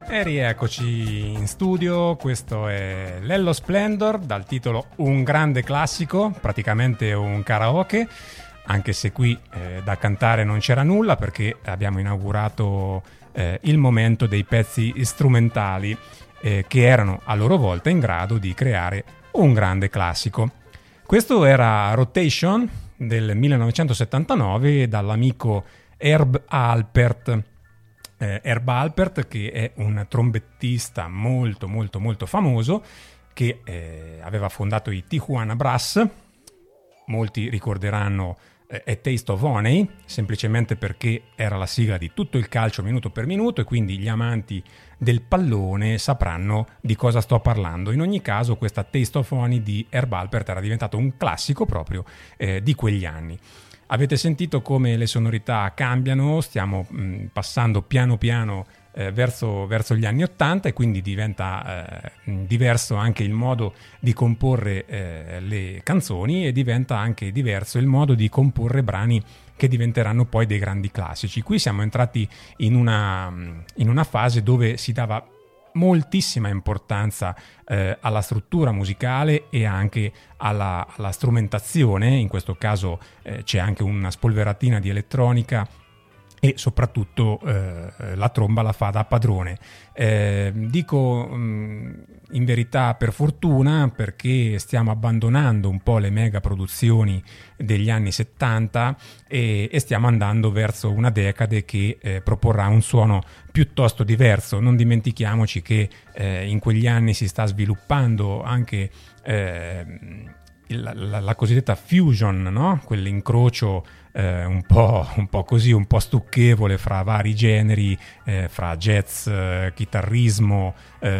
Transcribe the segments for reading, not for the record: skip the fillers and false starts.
E rieccoci in studio, questo è Lello Splendor dal titolo Un grande classico, praticamente un karaoke, anche se qui da cantare non c'era nulla perché abbiamo inaugurato il momento dei pezzi strumentali che erano a loro volta in grado di creare un grande classico. Questo era Rotation del 1979 dall'amico Herb Alpert. Herb Alpert, che è un trombettista molto famoso, che aveva fondato i Tijuana Brass. Molti ricorderanno A Taste of Honey, semplicemente perché era la sigla di tutto il calcio minuto per minuto, e quindi gli amanti del pallone sapranno di cosa sto parlando. In ogni caso, questa Taste of Honey di Herb Alpert era diventato un classico proprio di quegli anni. Avete sentito come le sonorità cambiano, stiamo passando piano piano verso gli anni '80, e quindi diventa diverso anche il modo di comporre le canzoni, e diventa anche diverso il modo di comporre brani che diventeranno poi dei grandi classici. Qui siamo entrati in una fase dove si dava moltissima importanza alla struttura musicale e anche alla strumentazione. In questo caso c'è anche una spolveratina di elettronica, e soprattutto la tromba la fa da padrone. Dico in verità per fortuna, perché stiamo abbandonando un po' le mega produzioni degli anni 70 e stiamo andando verso una decade che proporrà un suono piuttosto diverso. Non dimentichiamoci che in quegli anni si sta sviluppando anche la cosiddetta fusion, no? Quell'incrocio un po' così, un po' stucchevole fra vari generi, fra jazz, chitarrismo,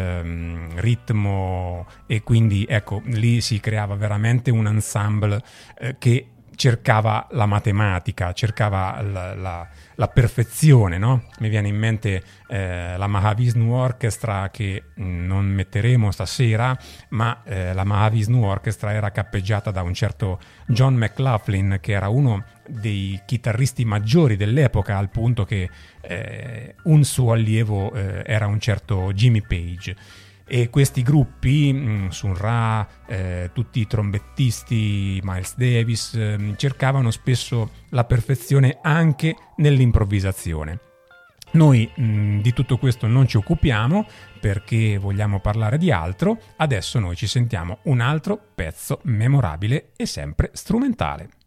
ritmo, e quindi ecco, lì si creava veramente un ensemble che cercava la matematica, cercava la perfezione, no? Mi viene in mente la Mahavishnu Orchestra, che non metteremo stasera, ma la Mahavishnu Orchestra era cappeggiata da un certo John McLaughlin, che era uno dei chitarristi maggiori dell'epoca, al punto che un suo allievo era un certo Jimmy Page. E questi gruppi, Sun Ra, tutti i trombettisti, Miles Davis, cercavano spesso la perfezione anche nell'improvvisazione. Noi di tutto questo non ci occupiamo perché vogliamo parlare di altro. Adesso noi ci sentiamo un altro pezzo memorabile e sempre strumentale.